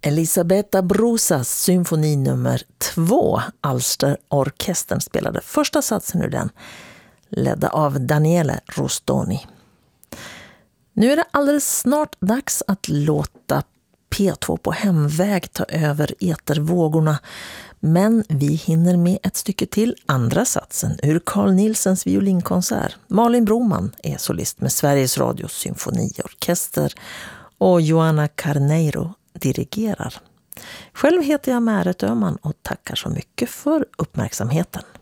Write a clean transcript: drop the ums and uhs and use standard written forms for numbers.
Elisabetta Brusas symfoni nummer 2, Alsterorkestern spelade första satsen ur den, ledda av Daniele Rustoni. Nu är det alldeles snart dags att låta P2 på hemväg ta över etervågorna, men vi hinner med ett stycke till, andra satsen ur Carl Nielsens violinkonsert. Malin Broman är solist med Sveriges Radios symfoniorkester och Joanna Carneiro dirigerar. Själv heter jag Märet Öhman och tackar så mycket för uppmärksamheten.